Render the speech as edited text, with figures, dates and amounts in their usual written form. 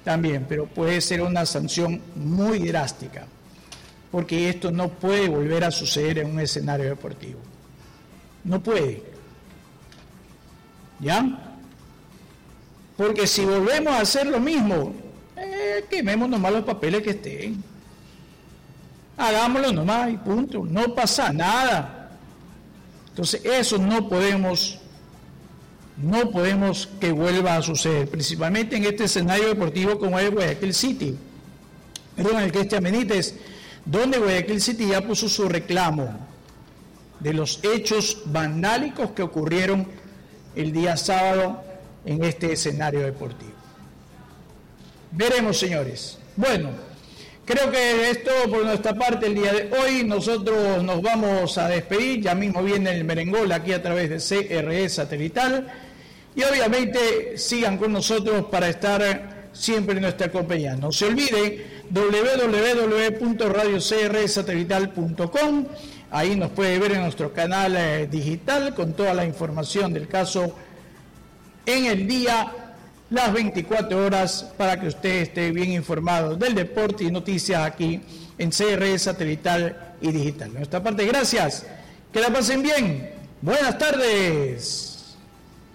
también, pero puede ser una sanción muy drástica, porque esto no puede volver a suceder en un escenario deportivo. No puede. ¿Ya? Porque si volvemos a hacer lo mismo, quememos nomás los papeles que estén. Hagámoslo nomás y punto. No pasa nada. Entonces eso no podemos que vuelva a suceder, principalmente en este escenario deportivo como es Guayaquil City. Perdón, el Cristian Benítez, donde Guayaquil City ya puso su reclamo de los hechos vandálicos que ocurrieron el día sábado en este escenario deportivo. Veremos, señores. Bueno, creo que es todo por nuestra parte el día de hoy. Nosotros nos vamos a despedir. Ya mismo viene el merengol aquí a través de CRE Satelital. Y obviamente sigan con nosotros para estar siempre en nuestra compañía. No se olvide www.radiocrsatelital.com. Ahí nos puede ver en nuestro canal digital con toda la información del caso en el día, las 24 horas, para que usted esté bien informado del deporte y noticias aquí en CRE Satelital y Digital. De nuestra parte, gracias. Que la pasen bien. Buenas tardes.